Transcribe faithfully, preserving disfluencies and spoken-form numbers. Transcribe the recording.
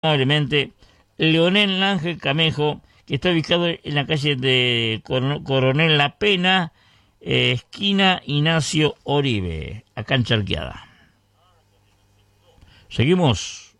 amablemente Leonel Ángel Camejo, que está ubicado en la calle de Coronel La Pena, eh, esquina Ignacio Oribe, acá en Charqueada. Seguimos.